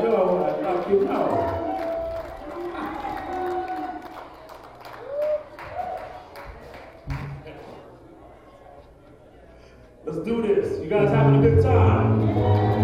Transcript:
know, I thought you know. Let's do this. You guys having a good time?